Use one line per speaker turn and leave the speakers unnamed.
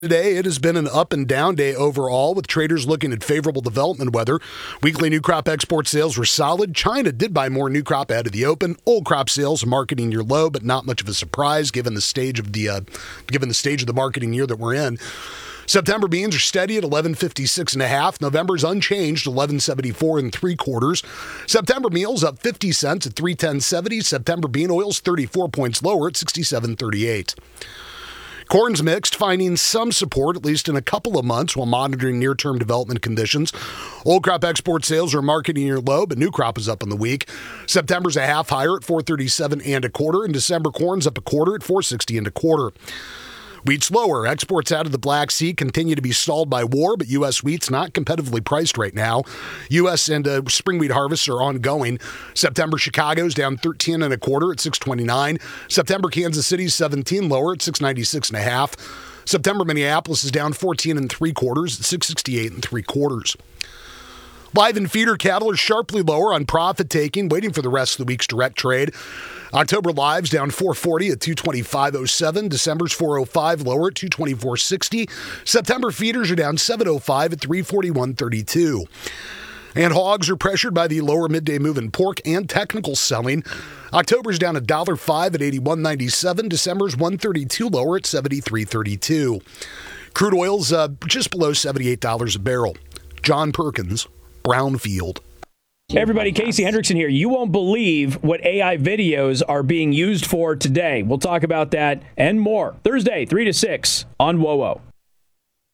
Today, it has been an up and down day overall, with traders looking at favorable development weather. Weekly new crop export sales were solid. China did buy more new crop out of the open. Old crop sales marketing year low, but not much of a surprise given the stage of the marketing year that we're in. September beans are steady at 11.56 and a half. November's unchanged, 11.74 and 3/4. September meal's up 50 cents at 3.1070. September bean oil's 34 points lower at 67.38. Corn's mixed, finding some support, at least in a couple of months, while monitoring near-term development conditions. Old crop export sales are marketing year low, but new crop is up in the week. September's a half higher at 4.37 and a quarter, and December corn's up a quarter at 4.60 and a quarter. Wheat's lower. Exports out of the Black Sea continue to be stalled by war, but U.S. wheat's not competitively priced right now. U.S. and spring wheat harvests are ongoing. September Chicago's down 13 and a quarter at 6.29. September Kansas City's 17 lower at 6.96 and a half. September Minneapolis is down 14 and 3/4 at 6.68 and 3/4. Live and feeder cattle are sharply lower on profit taking, waiting for the rest of the week's direct trade. October lives down 440 at 225.07. December's 405 lower at 224.60. September feeders are down 705 at 341.32. And hogs are pressured by the lower midday move in pork and technical selling. October's down $1.05 at 81.97. December's 132 lower at 73.32. Crude oil's just below $78 a barrel. John Perkins, Brownfield.
Hey everybody, Casey Hendrickson here. You won't believe what AI videos are being used for today. We'll talk about that and more Thursday, 3 to 6 on WOWO.